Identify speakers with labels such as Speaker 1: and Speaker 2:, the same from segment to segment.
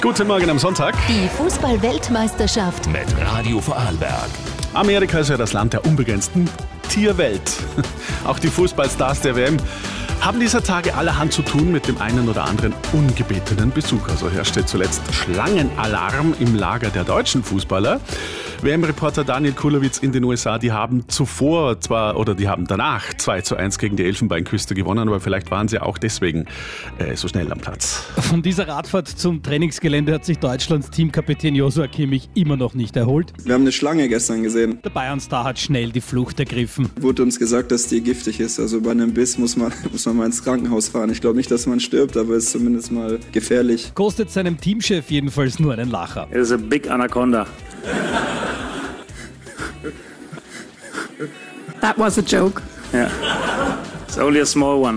Speaker 1: Guten Morgen am Sonntag.
Speaker 2: Die Fußball-Weltmeisterschaft
Speaker 3: Mit Radio Vorarlberg.
Speaker 1: Amerika ist ja das Land der unbegrenzten Tierwelt. Auch die Fußballstars der WM haben dieser Tage allerhand zu tun mit dem einen oder anderen ungebetenen Besucher. So herrschte zuletzt Schlangenalarm im Lager der deutschen Fußballer. WM-Reporter Daniel Kulowitz in den USA, die haben danach 2:1 gegen die Elfenbeinküste gewonnen, aber vielleicht waren sie auch deswegen so schnell am Platz.
Speaker 4: Von dieser Radfahrt zum Trainingsgelände hat sich Deutschlands Teamkapitän Joshua Kimmich immer noch nicht erholt.
Speaker 5: Wir haben eine Schlange gestern gesehen.
Speaker 4: Der Bayern-Star hat schnell die Flucht ergriffen.
Speaker 5: Wurde uns gesagt, dass die giftig ist. Also bei einem Biss muss man mal ins Krankenhaus fahren. Ich glaube nicht, dass man stirbt, aber es ist zumindest mal gefährlich.
Speaker 4: Kostet seinem Teamchef jedenfalls nur einen Lacher.
Speaker 6: It is a big anaconda.
Speaker 7: That was a joke.
Speaker 6: Yeah. It's only a small one.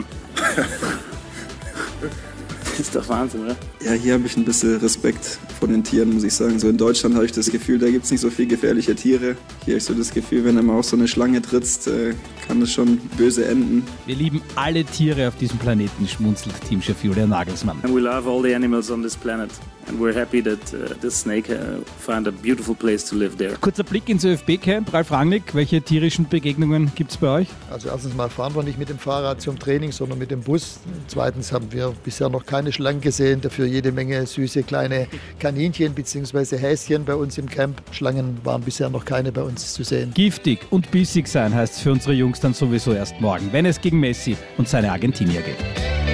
Speaker 6: Das ist doch Wahnsinn, oder?
Speaker 5: Ja, hier habe ich ein bisschen Respekt vor den Tieren, muss ich sagen. So in Deutschland habe ich das Gefühl, da gibt es nicht so viele gefährliche Tiere. Hier habe ich so das Gefühl, wenn er mal auf so eine Schlange trittst, kann das schon böse enden.
Speaker 4: Wir lieben alle Tiere auf diesem Planeten, schmunzelt Teamchef Julian Nagelsmann.
Speaker 6: And we love all the animals on this planet. And we're happy that this snake found a beautiful place to live there.
Speaker 4: Kurzer Blick ins ÖFB-Camp. Ralf Rangnick, welche tierischen Begegnungen gibt es bei euch?
Speaker 8: Also erstens mal fahren wir nicht mit dem Fahrrad zum Training, sondern mit dem Bus. Zweitens haben wir bisher noch keine Schlangen gesehen, dafür jede Menge süße kleine Kaninchen bzw. Häschen bei uns im Camp. Schlangen waren bisher noch keine bei uns zu sehen.
Speaker 4: Giftig und bissig sein heißt es für unsere Jungs dann sowieso erst morgen, wenn es gegen Messi und seine Argentinier geht.